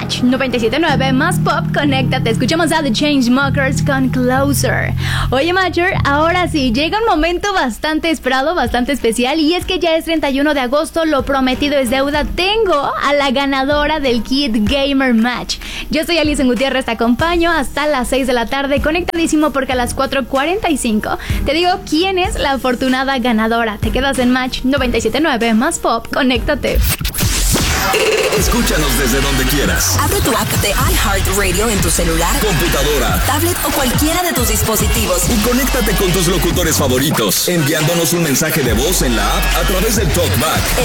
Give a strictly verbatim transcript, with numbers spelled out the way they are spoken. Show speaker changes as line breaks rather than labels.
Match noventa y siete punto nueve más pop, conéctate. Escuchamos a The Chainsmokers con Closer. Oye, Matcher, ahora sí, llega un momento bastante esperado, bastante especial, y es que ya es treinta y uno de agosto, lo prometido es deuda. Tengo a la ganadora del Kid Gamer Match. Yo soy Alison Gutiérrez, te acompaño hasta las seis de la tarde, conectadísimo porque a las cuatro cuarenta y cinco te digo quién es la afortunada ganadora. Te quedas en Match noventa y siete punto nueve más pop, conéctate.
Escúchanos desde donde quieras.
Abre tu app de iHeartRadio en tu celular,
computadora,
tablet o cualquiera de tus dispositivos.
Y conéctate con tus locutores favoritos, enviándonos un mensaje de voz en la app a través del TalkBack.